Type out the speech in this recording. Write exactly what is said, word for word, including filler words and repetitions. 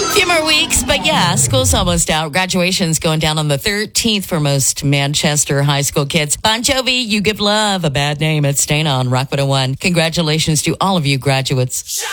Few more weeks, but yeah, school's almost out. Graduation's going down on the thirteenth for most Manchester high school kids. Bon Jovi, You Give Love a Bad Name. It's staying on Rock one oh one. Congratulations to all of you graduates.